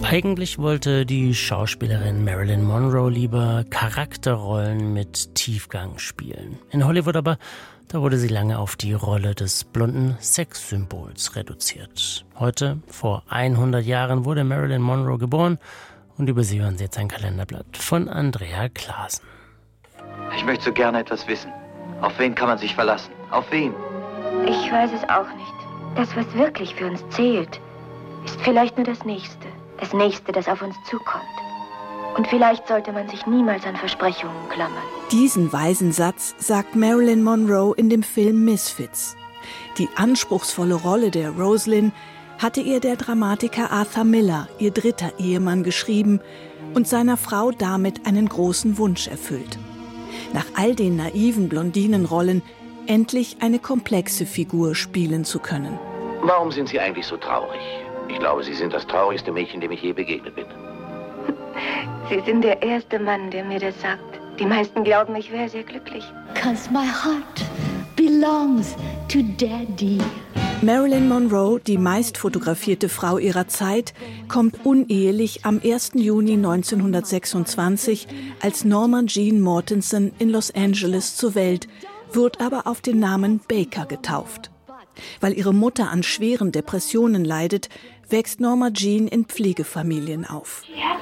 Eigentlich wollte die Schauspielerin Marilyn Monroe lieber Charakterrollen mit Tiefgang spielen. In Hollywood aber, da wurde sie lange auf die Rolle des blonden Sexsymbols reduziert. Heute, vor 100 Jahren, wurde Marilyn Monroe geboren und über sie hören Sie jetzt ein Kalenderblatt von Andrea Klaasen. Ich möchte so gerne etwas wissen. Auf wen kann man sich verlassen? Auf wen? Ich weiß es auch nicht. Das, was wirklich für uns zählt, ist vielleicht nur das Nächste. Das Nächste, das auf uns zukommt. Und vielleicht sollte man sich niemals an Versprechungen klammern. Diesen weisen Satz sagt Marilyn Monroe in dem Film Misfits. Die anspruchsvolle Rolle der Rosalind hatte ihr der Dramatiker Arthur Miller, ihr dritter Ehemann, geschrieben und seiner Frau damit einen großen Wunsch erfüllt. Nach all den naiven Blondinenrollen endlich eine komplexe Figur spielen zu können. Warum sind Sie eigentlich so traurig? Ich glaube, Sie sind das traurigste Mädchen, dem ich je begegnet bin. Sie sind der erste Mann, der mir das sagt. Die meisten glauben, ich wäre sehr glücklich. 'Cause my heart belongs to Daddy. Marilyn Monroe, die meist fotografierte Frau ihrer Zeit, kommt unehelich am 1. Juni 1926 als Norma Jean Mortensen in Los Angeles zur Welt, wird aber auf den Namen Baker getauft. Weil ihre Mutter an schweren Depressionen leidet, wächst Norma Jean in Pflegefamilien auf.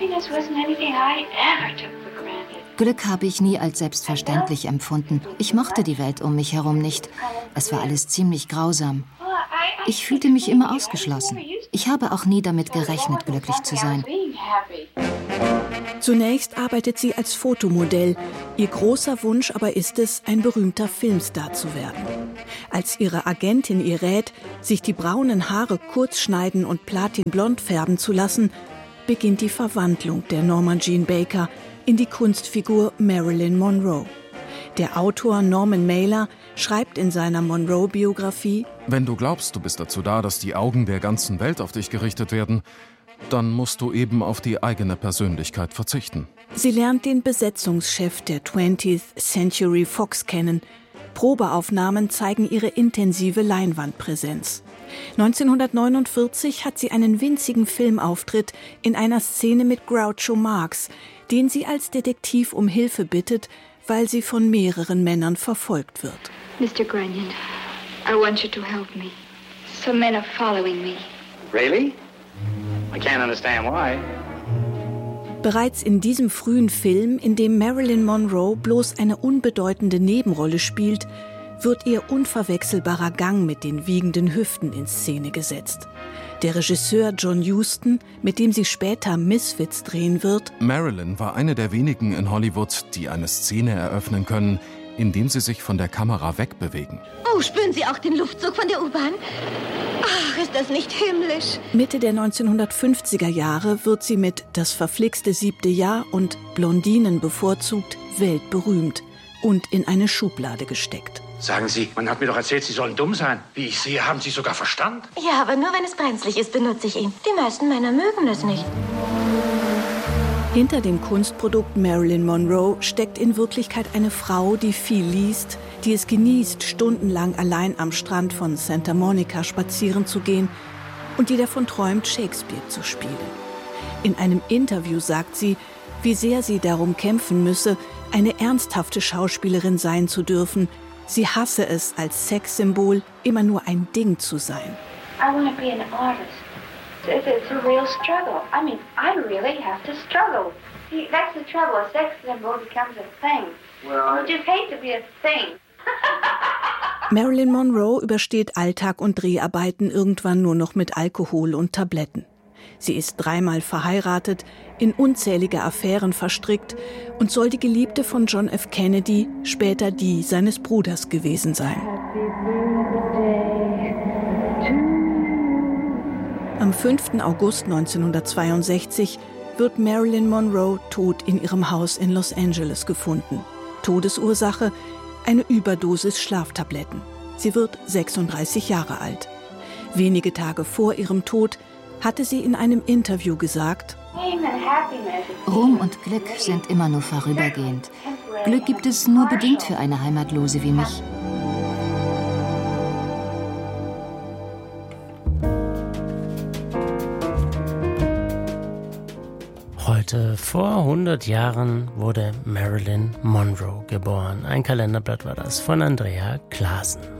Glück habe ich nie als selbstverständlich empfunden. Ich mochte die Welt um mich herum nicht. Es war alles ziemlich grausam. Ich fühlte mich immer ausgeschlossen. Ich habe auch nie damit gerechnet, glücklich zu sein. Zunächst arbeitet sie als Fotomodell. Ihr großer Wunsch aber ist es, ein berühmter Filmstar zu werden. Als ihre Agentin ihr rät, sich die braunen Haare kurz schneiden und platinblond färben zu lassen, beginnt die Verwandlung der Norma Jean Baker in die Kunstfigur Marilyn Monroe. Der Autor Norman Mailer schreibt in seiner Monroe-Biografie: Wenn du glaubst, du bist dazu da, dass die Augen der ganzen Welt auf dich gerichtet werden, dann musst du eben auf die eigene Persönlichkeit verzichten. Sie lernt den Besetzungschef der 20th Century Fox kennen. Probeaufnahmen zeigen ihre intensive Leinwandpräsenz. 1949 hat sie einen winzigen Filmauftritt in einer Szene mit Groucho Marx, den sie als Detektiv um Hilfe bittet, weil sie von mehreren Männern verfolgt wird. Mr. Grunion, I want you to help me. Some men are following me. Really? I can't understand why. Bereits in diesem frühen Film, in dem Marilyn Monroe bloß eine unbedeutende Nebenrolle spielt, wird ihr unverwechselbarer Gang mit den wiegenden Hüften in Szene gesetzt. Der Regisseur John Huston, mit dem sie später Misfits drehen wird. Marilyn war eine der wenigen in Hollywood, die eine Szene eröffnen können, indem sie sich von der Kamera wegbewegen. Oh, spüren Sie auch den Luftzug von der U-Bahn? Ach, ist das nicht himmlisch? Mitte der 1950er Jahre wird sie mit Das verflixte 7. Jahr und Blondinen bevorzugt weltberühmt und in eine Schublade gesteckt. Sagen Sie, man hat mir doch erzählt, Sie sollen dumm sein. Wie ich sehe, haben Sie sogar Verstand? Ja, aber nur wenn es brenzlig ist, benutze ich ihn. Die meisten Männer mögen es nicht. Hinter dem Kunstprodukt Marilyn Monroe steckt in Wirklichkeit eine Frau, die viel liest, die es genießt, stundenlang allein am Strand von Santa Monica spazieren zu gehen und die davon träumt, Shakespeare zu spielen. In einem Interview sagt sie, wie sehr sie darum kämpfen müsse, eine ernsthafte Schauspielerin sein zu dürfen. Sie hasse es, als Sexsymbol immer nur ein Ding zu sein. I want to be an artist. It's a real struggle. I mean, I really have to struggle. See, that's the trouble. A sex symbol becomes a thing. Well, you just hate to be a thing. Marilyn Monroe übersteht Alltag und Dreharbeiten irgendwann nur noch mit Alkohol und Tabletten. Sie ist 3-mal verheiratet, in unzählige Affären verstrickt und soll die Geliebte von John F. Kennedy, später die seines Bruders gewesen sein. Am 5. August 1962 wird Marilyn Monroe tot in ihrem Haus in Los Angeles gefunden. Todesursache: eine Überdosis Schlaftabletten. Sie wird 36 Jahre alt. Wenige Tage vor ihrem Tod hatte sie in einem Interview gesagt: Ruhm und Glück sind immer nur vorübergehend. Glück gibt es nur bedingt für eine Heimatlose wie mich. Heute, vor 100 Jahren, wurde Marilyn Monroe geboren. Ein Kalenderblatt war das von Andrea Klaassen.